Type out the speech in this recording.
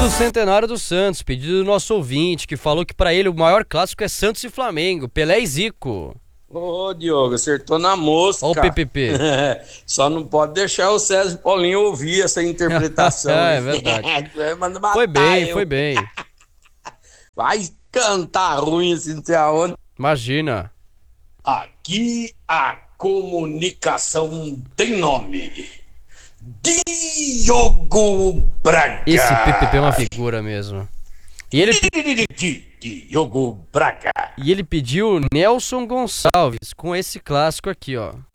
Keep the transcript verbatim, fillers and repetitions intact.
do centenário do Santos, pedido do nosso ouvinte, que falou que pra ele o maior clássico é Santos e Flamengo, Pelé e Zico. Ô, Diogo, acertou na mosca. Ó o P P P. Só não pode deixar o César Paulinho ouvir essa interpretação. É verdade. Manda matar Foi bem, eu. foi bem. Vai cantar ruim assim, até aonde? Imagina. Aqui a comunicação tem nome. Diogo Braga. Esse P P P é uma figura mesmo. E ele, Diogo Braga. e ele pediu Nelson Gonçalves com esse clássico aqui, ó.